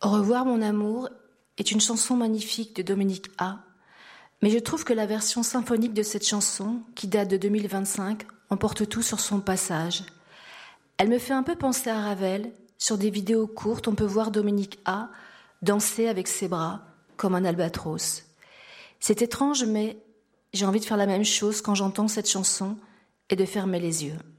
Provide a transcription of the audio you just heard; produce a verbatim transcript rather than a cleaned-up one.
Au revoir mon amour est une chanson magnifique de Dominique A, mais je trouve que la version symphonique de cette chanson, qui date de deux mille vingt-cinq, emporte tout sur son passage. Elle me fait un peu penser à Ravel. Sur des vidéos courtes, on peut voir Dominique A danser avec ses bras, comme un albatros. C'est étrange, mais j'ai envie de faire la même chose quand j'entends cette chanson et de fermer les yeux.